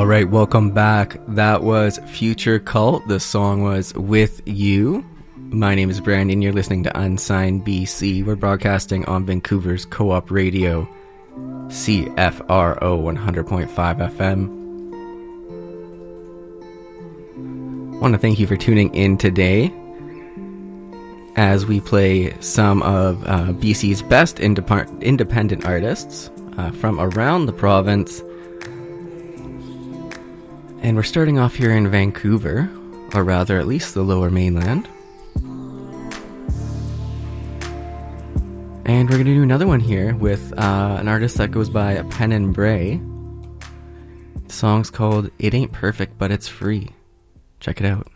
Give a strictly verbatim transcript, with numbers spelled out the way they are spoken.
All right, welcome back. That was Future Cult. The song was With You. My name is Brandon. You're listening to Unsigned B C. We're broadcasting on Vancouver's Co-op Radio, C F R O one hundred point five F M. I want to thank you for tuning in today as we play some of uh, B C's best indep- independent artists uh, from around the province. And we're starting off here in Vancouver, or rather at least the Lower Mainland. And we're going to do another one here with uh, an artist that goes by Pen and Bray. The song's called It Ain't Perfect, But It's Free. Check it out.